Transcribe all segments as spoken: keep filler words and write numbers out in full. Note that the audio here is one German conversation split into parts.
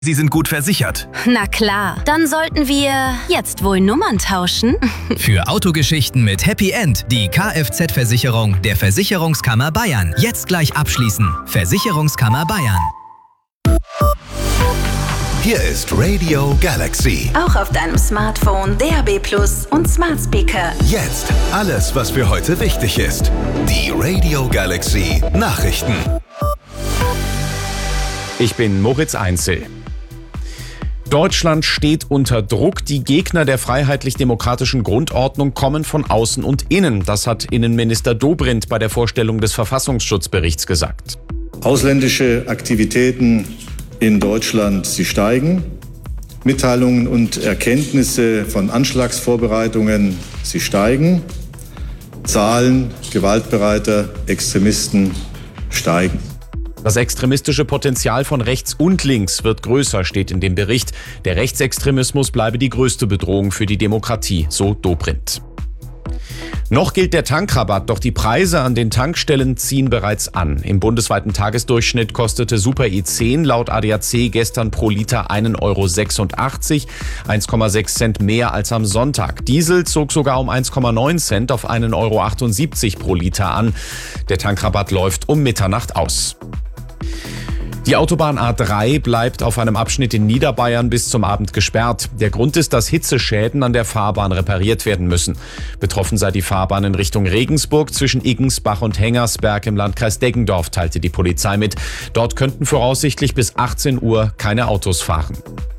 Sie sind gut versichert. Na klar, dann sollten wir jetzt wohl Nummern tauschen. Für Autogeschichten mit Happy End die Kfz-Versicherung der Versicherungskammer Bayern. Jetzt gleich abschließen. Versicherungskammer Bayern. Hier ist Radio Galaxy. Auch auf deinem Smartphone, D A B Plus und Smart Speaker. Jetzt alles, was für heute wichtig ist. Die Radio Galaxy Nachrichten. Ich bin Moritz Einzel. Deutschland steht unter Druck. Die Gegner der freiheitlich-demokratischen Grundordnung kommen von außen und innen. Das hat Innenminister Dobrindt bei der Vorstellung des Verfassungsschutzberichts gesagt. Ausländische Aktivitäten in Deutschland, sie steigen. Mitteilungen und Erkenntnisse von Anschlagsvorbereitungen, sie steigen. Zahlen gewaltbereiter Extremisten steigen. Das extremistische Potenzial von rechts und links wird größer, steht in dem Bericht. Der Rechtsextremismus bleibe die größte Bedrohung für die Demokratie, so Dobrindt. Noch gilt der Tankrabatt, doch die Preise an den Tankstellen ziehen bereits an. Im bundesweiten Tagesdurchschnitt kostete Super E zehn laut A D A C gestern pro Liter einen Euro sechsundachtzig, eins Komma sechs Cent mehr als am Sonntag. Diesel zog sogar um eins Komma neun Cent auf einen Euro achtundsiebzig pro Liter an. Der Tankrabatt läuft um Mitternacht aus. Die Autobahn A drei bleibt auf einem Abschnitt in Niederbayern bis zum Abend gesperrt. Der Grund ist, dass Hitzeschäden an der Fahrbahn repariert werden müssen. Betroffen sei die Fahrbahn in Richtung Regensburg zwischen Iggensbach und Hengersberg im Landkreis Deggendorf, teilte die Polizei mit. Dort könnten voraussichtlich bis achtzehn Uhr keine Autos fahren.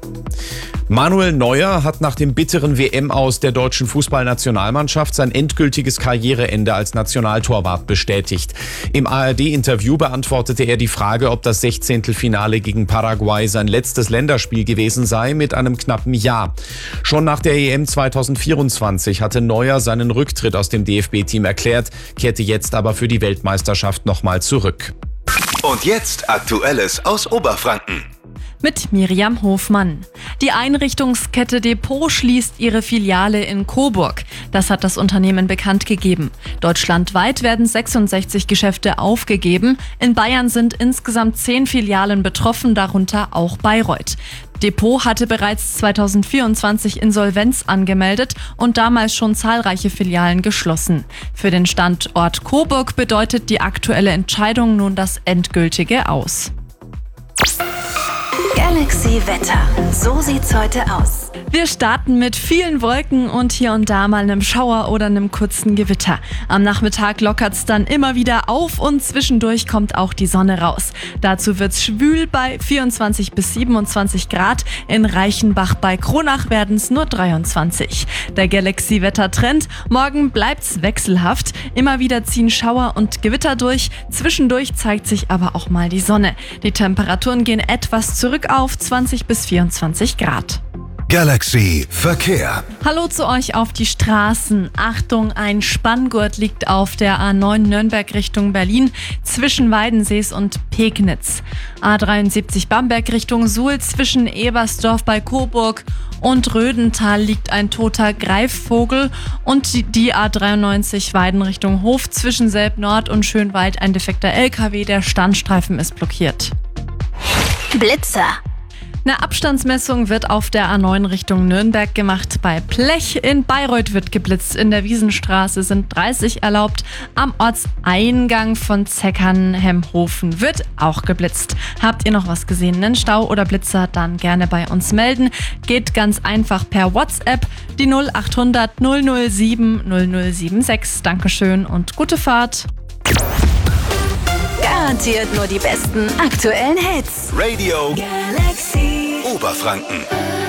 Manuel Neuer hat nach dem bitteren W M-Aus der deutschen Fußballnationalmannschaft sein endgültiges Karriereende als Nationaltorwart bestätigt. Im A R D-Interview beantwortete er die Frage, ob das Sechzehntelfinale gegen Paraguay sein letztes Länderspiel gewesen sei, mit einem knappen Ja. Schon nach der E M zweitausendvierundzwanzig hatte Neuer seinen Rücktritt aus dem D F B-Team erklärt, kehrte jetzt aber für die Weltmeisterschaft nochmal zurück. Und jetzt Aktuelles aus Oberfranken. Mit Miriam Hofmann. Die Einrichtungskette Depot schließt ihre Filiale in Coburg. Das hat das Unternehmen bekannt gegeben. Deutschlandweit werden sechsundsechzig Geschäfte aufgegeben. In Bayern sind insgesamt zehn Filialen betroffen, darunter auch Bayreuth. Depot hatte bereits zweitausendvierundzwanzig Insolvenz angemeldet und damals schon zahlreiche Filialen geschlossen. Für den Standort Coburg bedeutet die aktuelle Entscheidung nun das endgültige Aus. Galaxy Wetter. So sieht's heute aus. Wir starten mit vielen Wolken und hier und da mal einem Schauer oder einem kurzen Gewitter. Am Nachmittag lockert's dann immer wieder auf und zwischendurch kommt auch die Sonne raus. Dazu wird's schwül bei vierundzwanzig bis siebenundzwanzig Grad. In Reichenbach bei Kronach werden's nur dreiundzwanzig. Der Galaxy-Wetter-Trend: morgen bleibt's wechselhaft. Immer wieder ziehen Schauer und Gewitter durch. Zwischendurch zeigt sich aber auch mal die Sonne. Die Temperaturen gehen etwas zurück auf zwanzig bis vierundzwanzig Grad. Galaxy Verkehr. Hallo zu euch auf die Straßen. Achtung, ein Spanngurt liegt auf der A neun Nürnberg Richtung Berlin zwischen Weidensees und Pegnitz. A dreiundsiebzig Bamberg Richtung Suhl zwischen Ebersdorf bei Coburg und Rödental liegt ein toter Greifvogel und die A dreiundneunzig Weiden Richtung Hof zwischen Selb Nord und Schönwald ein defekter L K W, der Standstreifen ist blockiert. Blitzer. Eine Abstandsmessung wird auf der A neun Richtung Nürnberg gemacht. Bei Plech in Bayreuth wird geblitzt. In der Wiesenstraße sind dreißig erlaubt. Am Ortseingang von Zeckernhemhofen wird auch geblitzt. Habt ihr noch was gesehen, einen Stau oder Blitzer, dann gerne bei uns melden. Geht ganz einfach per WhatsApp die null acht hundert null null sieben null null sieben sechs. Dankeschön und gute Fahrt. Garantiert nur die besten aktuellen Hits. Radio Galaxy Oberfranken.